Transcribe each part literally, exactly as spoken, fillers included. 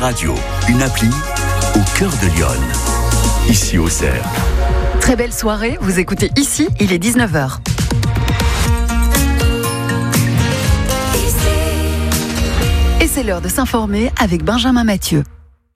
radio, une appli au cœur de Lyon, ici au Cerf. Très belle soirée, vous écoutez ici, il est dix-neuf heures. Et c'est l'heure de s'informer avec Benjamin Mathieu.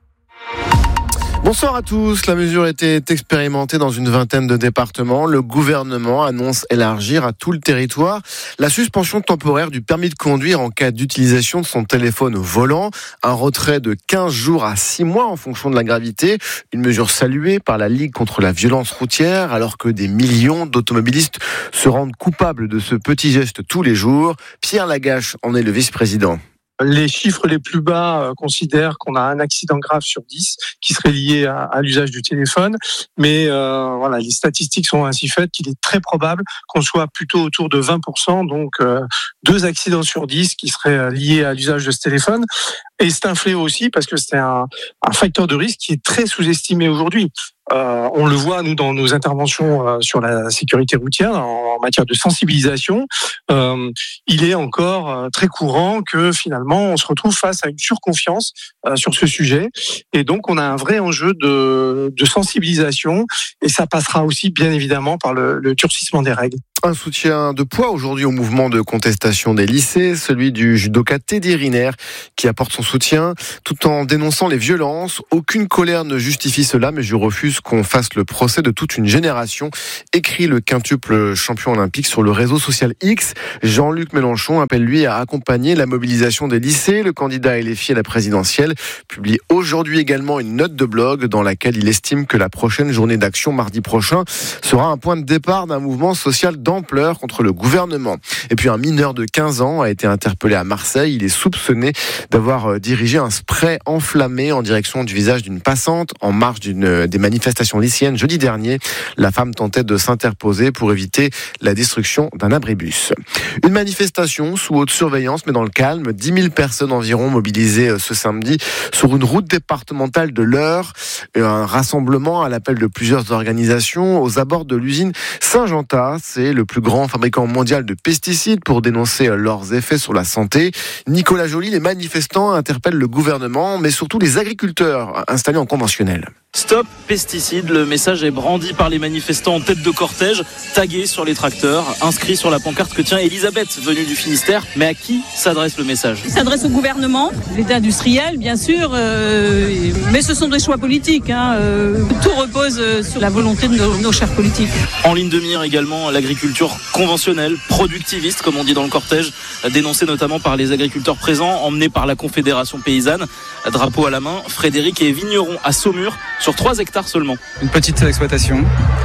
Bonsoir à tous. La mesure était expérimentée dans une vingtaine de départements. Le gouvernement annonce élargir à tout le territoire la suspension temporaire du permis de conduire en cas d'utilisation de son téléphone au volant. Un retrait de quinze jours à six mois en fonction de la gravité. Une mesure saluée par la Ligue contre la violence routière alors que des millions d'automobilistes se rendent coupables de ce petit geste tous les jours. Pierre Lagache en est le vice-président. Les chiffres les plus bas euh, considèrent qu'on a un accident grave sur dix qui serait lié à, à l'usage du téléphone. Mais euh, voilà, les statistiques sont ainsi faites qu'il est très probable qu'on soit plutôt autour de vingt pour cent, donc euh, deux accidents sur dix qui seraient liés à l'usage de ce téléphone. Et c'est un fléau aussi parce que c'est un, un facteur de risque qui est très sous-estimé aujourd'hui. Euh, on le voit, nous, dans nos interventions euh, sur la sécurité routière, en, en matière de sensibilisation. Euh, il est encore euh, très courant que, finalement, on se retrouve face à une surconfiance euh, sur ce sujet. Et donc, on a un vrai enjeu de, de sensibilisation. Et ça passera aussi, bien évidemment, par le, le durcissement des règles. Un soutien de poids aujourd'hui au mouvement de contestation des lycées, celui du judoka Teddy Riner qui apporte son soutien tout en dénonçant les violences. Aucune colère ne justifie cela, mais je refuse qu'on fasse le procès de toute une génération, écrit le quintuple champion olympique sur le réseau social X. Jean-Luc Mélenchon appelle lui à accompagner la mobilisation des lycées. Le candidat L F I à la présidentielle publie aujourd'hui également une note de blog dans laquelle il estime que la prochaine journée d'action mardi prochain sera un point de départ d'un mouvement social d'ampleur contre le gouvernement. Et puis un mineur de quinze ans a été interpellé à Marseille. Il est soupçonné d'avoir dirigé un spray enflammé en direction du visage d'une passante en marge d'une des manifestations lycéennes jeudi dernier. La femme tentait de s'interposer pour éviter la destruction d'un abribus. Une manifestation sous haute surveillance mais dans le calme. dix mille personnes environ mobilisées ce samedi sur une route départementale de l'Eure. Un rassemblement à l'appel de plusieurs organisations aux abords de l'usine Syngenta. C'est le plus grand fabricant mondial de pesticides pour dénoncer leurs effets sur la santé. Nicolas Joly, les manifestants interpellent le gouvernement, mais surtout les agriculteurs installés en conventionnel. Stop pesticides, le message est brandi par les manifestants en tête de cortège, tagué sur les tracteurs, inscrit sur la pancarte que tient Elisabeth, venue du Finistère. Mais à qui s'adresse le message ? Il s'adresse au gouvernement, l'État industriel bien sûr, euh, mais ce sont des choix politiques. Hein, euh, tout repose sur la volonté de nos, nos chers politiques. En ligne de mire également l'agriculture conventionnelle, productiviste comme on dit dans le cortège, dénoncée notamment par les agriculteurs présents, emmenés par la Confédération paysanne. Drapeau à la main, Frédéric est vigneron à Saumur, sur trois hectares seulement. Une petite exploitation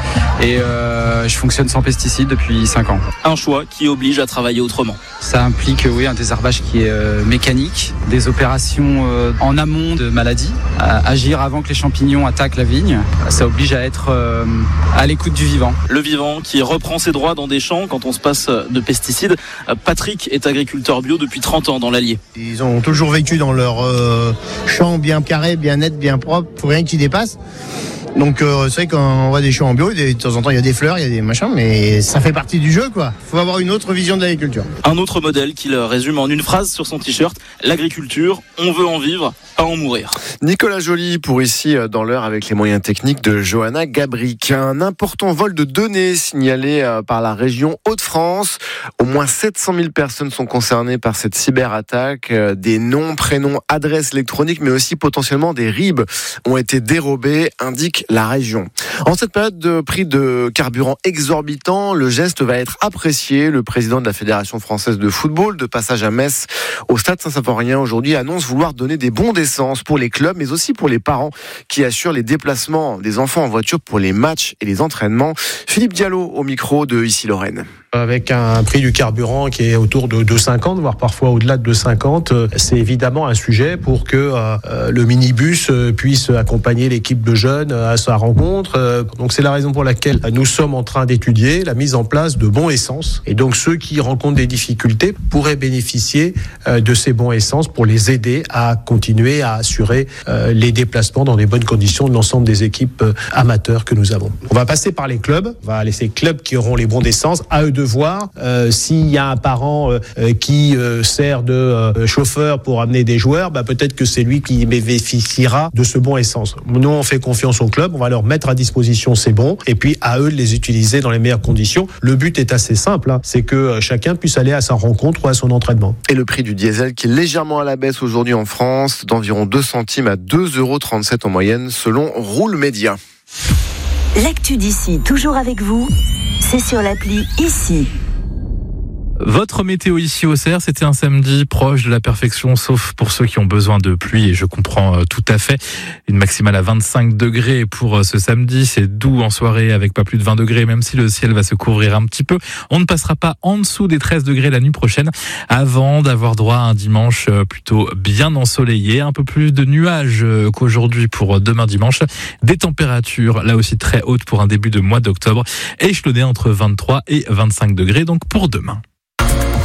et euh, je fonctionne sans pesticides depuis cinq ans. Un choix qui oblige à travailler autrement. Ça implique oui, un désherbage qui est euh, mécanique, des opérations euh, en amont de maladies, à agir avant que les champignons attaquent la vigne. Ça oblige à être euh, à l'écoute du vivant. Le vivant qui reprend ses droits dans des champs quand on se passe de pesticides. Patrick est agriculteur bio depuis trente ans dans l'Allier. Ils ont toujours vécu dans leur euh, champ bien carré, bien net, bien propre, pour rien qui dépasse. Donc euh, c'est vrai quand on voit des champs en bio, de temps en temps il y a des fleurs, il y a des machins, mais ça fait partie du jeu quoi. Faut avoir une autre vision de l'agriculture. Un autre modèle qu'il résume en une phrase sur son t-shirt, l'agriculture, on veut en vivre, pas en mourir. Nicolas Joly pour ici dans l'heure avec les moyens techniques de Johanna Gabric. Un important vol de données signalé par la région Hauts-de-France. Au moins sept cent mille personnes sont concernées par cette cyberattaque. Des noms, prénoms, adresses électroniques, mais aussi potentiellement des R I B ont été dérobés, indique la région. En cette période de prix de carburant exorbitant, le geste va être apprécié. Le président de la Fédération française de football, de passage à Metz, au stade Saint-Symphorien aujourd'hui, annonce vouloir donner des bons d'essence pour les clubs, mais aussi pour les parents qui assurent les déplacements des enfants en voiture pour les matchs et les entraînements. Philippe Diallo au micro de Ici Lorraine. Avec un prix du carburant qui est autour de deux euros cinquante, voire parfois au-delà de deux euros cinquante, c'est évidemment un sujet pour que euh, le minibus puisse accompagner l'équipe de jeunes à sa rencontre. Donc c'est la raison pour laquelle nous sommes en train d'étudier la mise en place de bons essence. Et donc ceux qui rencontrent des difficultés pourraient bénéficier euh, de ces bons essence pour les aider à continuer à assurer euh, les déplacements dans des bonnes conditions de l'ensemble des équipes euh, amateurs que nous avons. On va passer par les clubs, on va laisser les clubs qui auront les bons d'essence, à eux de de voir euh, s'il y a un parent euh, qui euh, sert de euh, chauffeur pour amener des joueurs, bah, peut-être que c'est lui qui bénéficiera de ce bon essence. Nous, on fait confiance au club, on va leur mettre à disposition ces bons, et puis à eux de les utiliser dans les meilleures conditions. Le but est assez simple, hein, c'est que euh, chacun puisse aller à sa rencontre ou à son entraînement. Et le prix du diesel qui est légèrement à la baisse aujourd'hui en France, d'environ deux centimes à deux euros trente-sept en moyenne, selon Roule Média. L'actu d'ici, toujours avec vous, c'est sur l'appli Ici. Votre météo ici au Cerf, c'était un samedi proche de la perfection, sauf pour ceux qui ont besoin de pluie, et je comprends euh, tout à fait. Une maximale à vingt-cinq degrés pour euh, ce samedi, c'est doux en soirée avec pas plus de vingt degrés, même si le ciel va se couvrir un petit peu. On ne passera pas en dessous des treize degrés la nuit prochaine, avant d'avoir droit à un dimanche euh, plutôt bien ensoleillé. Un peu plus de nuages euh, qu'aujourd'hui pour demain dimanche. Des températures là aussi très hautes pour un début de mois d'octobre, échelonnées entre vingt-trois et vingt-cinq degrés donc pour demain.